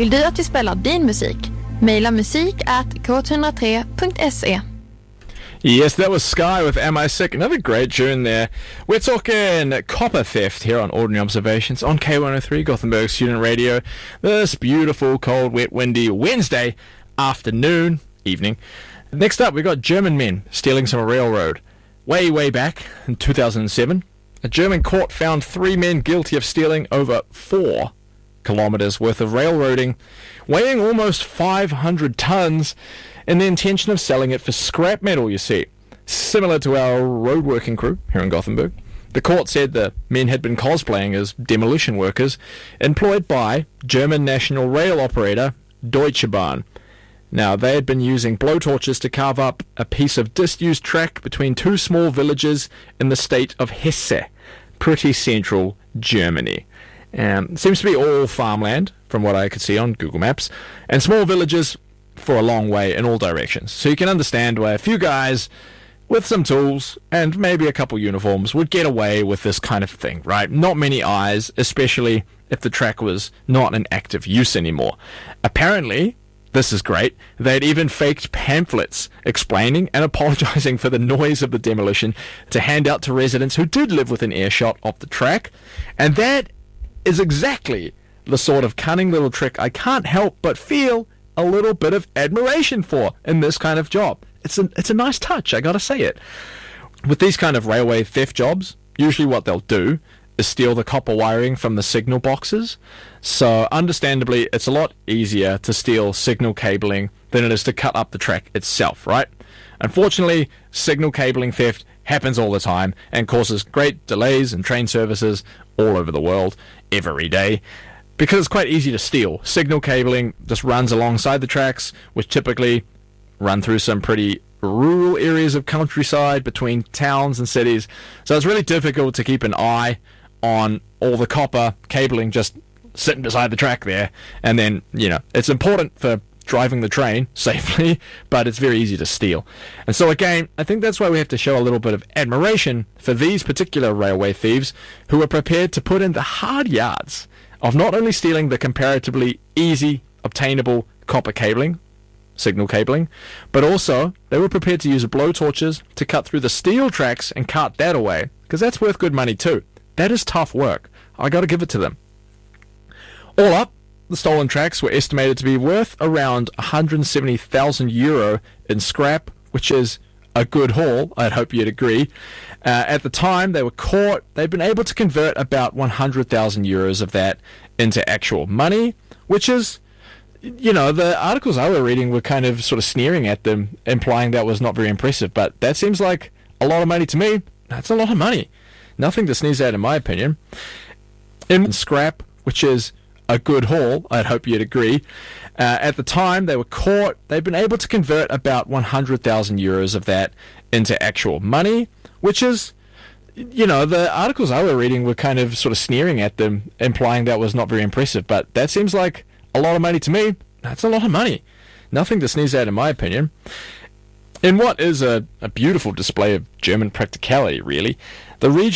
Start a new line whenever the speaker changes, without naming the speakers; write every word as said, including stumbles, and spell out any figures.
Vill du att vi spelar din musik? Maila musik at k one oh three dot se.
Yes, that was Sky with Am I Sick? Another great tune there. We're talking copper theft here on Ordinary Observations on K one oh three, Gothenburg Student Radio. This beautiful, cold, wet, windy Wednesday afternoon, evening. Next up, we got German men stealing some railroad. Way, way back in two thousand seven, a German court found three men guilty of stealing over four kilometers worth of railroading, weighing almost five hundred tons, in the intention of selling it for scrap metal, you see. Similar to our roadworking crew here in Gothenburg. The court said the men had been cosplaying as demolition workers employed by German national rail operator Deutsche Bahn. Now, they had been using blowtorches to carve up a piece of disused track between two small villages in the state of Hesse, pretty central Germany. Um, seems to be all farmland, from what I could see on Google Maps, and small villages for a long way in all directions. So you can understand why a few guys with some tools and maybe a couple uniforms would get away with this kind of thing, right? Not many eyes, especially if the track was not in active use anymore. Apparently, this is great, they'd even faked pamphlets explaining and apologizing for the noise of the demolition to hand out to residents who did live within earshot of the track. And that is exactly the sort of cunning little trick I can't help but feel a little bit of admiration for in this kind of job. It's a, it's a nice touch, I gotta say it. With these kind of railway theft jobs, usually what they'll do is steal the copper wiring from the signal boxes. So understandably, it's a lot easier to steal signal cabling than it is to cut up the track itself, right? Unfortunately, signal cabling theft happens all the time and causes great delays in train services all over the world every day. Because it's quite easy to steal. Signal cabling just runs alongside the tracks, which typically run through some pretty rural areas of countryside between towns and cities. So it's really difficult to keep an eye on all the copper cabling just sitting beside the track there. And then, you know, it's important for driving the train safely, but it's very easy to steal. And so again, I think that's why we have to show a little bit of admiration for these particular railway thieves who are prepared to put in the hard yards of not only stealing the comparatively easy, obtainable copper cabling, signal cabling, but also they were prepared to use blowtorches to cut through the steel tracks and cart that away, because that's worth good money too. That is tough work. I got to give it to them. All up, the stolen tracks were estimated to be worth around one hundred seventy thousand euro in scrap, which is a good haul, I'd hope you'd agree. Uh, at the time they were caught, they'd been able to convert about one hundred thousand euros of that into actual money, which is, you know, the articles I were reading were kind of sort of sneering at them, implying that was not very impressive, but that seems like a lot of money to me. That's a lot of money. Nothing to sneeze at in my opinion. In scrap, which is a good haul, I'd hope you'd agree. Uh, at the time they were caught, they'd been able to convert about one hundred thousand euros of that into actual money, which is, you know, the articles I were reading were kind of sort of sneering at them, implying that was not very impressive, but that seems like a lot of money to me. That's a lot of money. Nothing to sneeze at in my opinion. In what is a, a beautiful display of German practicality, really, the region